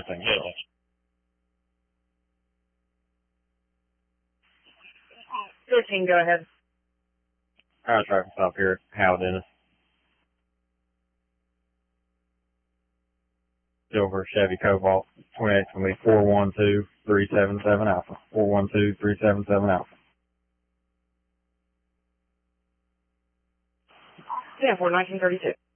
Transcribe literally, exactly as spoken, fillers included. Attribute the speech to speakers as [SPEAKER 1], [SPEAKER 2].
[SPEAKER 1] Thing so.
[SPEAKER 2] thirteen, go ahead.
[SPEAKER 1] Alright, traffic stop here. Hal Dennis. Silver Chevy Cobalt. twenty-eight for me. four one two three seven seven Alpha. four one two three seven seven Alpha.
[SPEAKER 2] ten four, nineteen thirty-two.